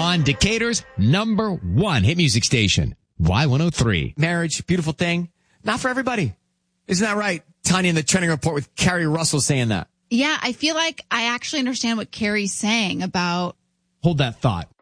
on Decatur's #1 hit music station, Y103. Marriage, beautiful thing. Not for everybody. Isn't that right? Tanya in the trending report with Carrie Russell saying that. Yeah, I feel like I actually understand what Carrie's saying about. Hold that thought.